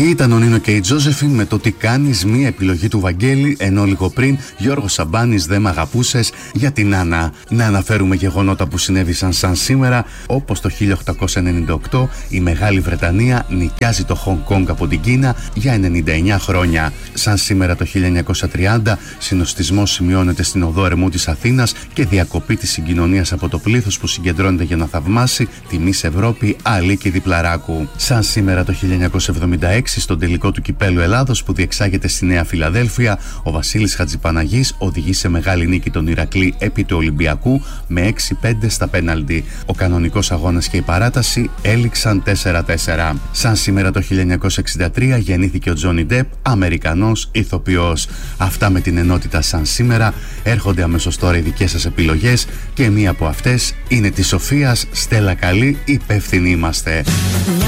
Ήταν ο Νίνο και η Τζόζεφιν με το «Τι κάνεις», μία επιλογή του Βαγγέλη, ενώ λίγο πριν Γιώργος Σαμπάνης, «Δεν μ' αγαπούσες», για την Άννα. Να αναφέρουμε γεγονότα που συνέβησαν σαν σήμερα, όπως το 1898 η Μεγάλη Βρετανία νοικιάζει το Χονγκ Κονγκ από την Κίνα για 99 χρόνια. Σαν σήμερα το 1930 συνοστισμός σημειώνεται στην οδό Ερεμού της Αθήνας και διακοπή της συγκοινωνίας από το πλήθος που συγκεντρώνεται για να θαυμάσει τη Μις Ευρώπη Αλίκη Διπλαράκου. Σαν σήμερα το 1976 στον τελικό του Κυπέλλου Ελλάδος που διεξάγεται στη Νέα Φιλαδέλφια, ο Βασίλης Χατζηπαναγής οδηγεί σε μεγάλη νίκη τον Ηρακλή επί του Ολυμπιακού με 6-5 στα πέναλτι. Ο κανονικός αγώνας και η παράταση έληξαν 4-4. Σαν σήμερα το 1963 γεννήθηκε ο Τζόνι Ντεπ, Αμερικανός ηθοποιός. Αυτά με την ενότητα σαν σήμερα. Έρχονται αμέσως τώρα οι δικές σας επιλογές και μία από αυτές είναι της Σοφίας. Στέλλα καλή, υπεύθυνοι είμαστε.